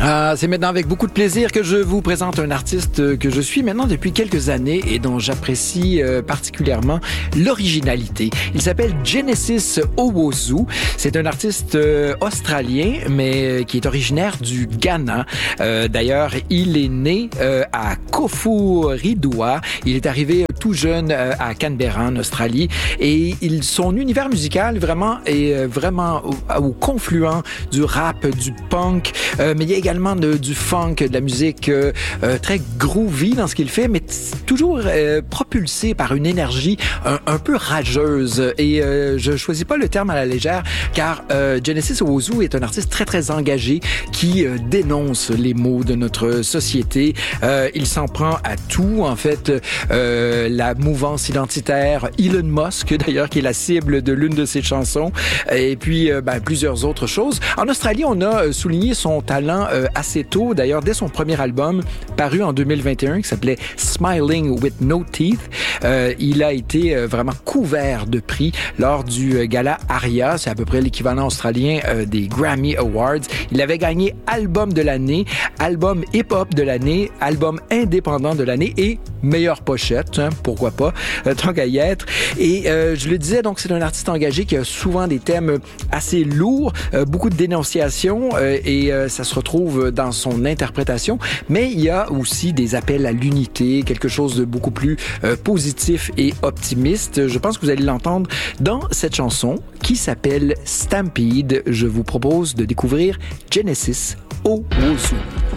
C'est maintenant avec beaucoup de plaisir que je vous présente un artiste que je suis maintenant depuis quelques années et dont j'apprécie particulièrement l'originalité. Il s'appelle Genesis Owusu. C'est un artiste australien, mais qui est originaire du Ghana. D'ailleurs, il est né à Koforidua. Il est arrivé tout jeune à Canberra, en Australie, et son univers musical est vraiment au confluent du rap, du punk, mais il y a également du funk, de la musique très groovy dans ce qu'il fait, mais toujours propulsé par une énergie un peu rageuse. Et je choisis pas le terme à la légère, car Genesis Owusu est un artiste très très engagé qui dénonce les maux de notre société. Il s'en prend à tout, en fait, la mouvance identitaire, Elon Musk d'ailleurs, qui est la cible de l'une de ses chansons, et puis plusieurs autres choses. En Australie, on a souligné son talent assez tôt, d'ailleurs dès son premier album paru en 2021 qui s'appelait Smiling with No Teeth. Il a été vraiment couvert de prix lors du gala ARIA, c'est à peu près l'équivalent australien des Grammy Awards. Il avait gagné album de l'année, album hip-hop de l'année, album indépendant de l'année et meilleure pochette, hein, pourquoi pas, tant qu'à y être. Et je le disais, donc c'est un artiste engagé qui a souvent des thèmes assez lourds, beaucoup de dénonciations et ça se retrouve dans son interprétation, mais il y a aussi des appels à l'unité, quelque chose de beaucoup plus positif et optimiste. Je pense que vous allez l'entendre dans cette chanson qui s'appelle Stampede. Je vous propose de découvrir Genesis Owusu.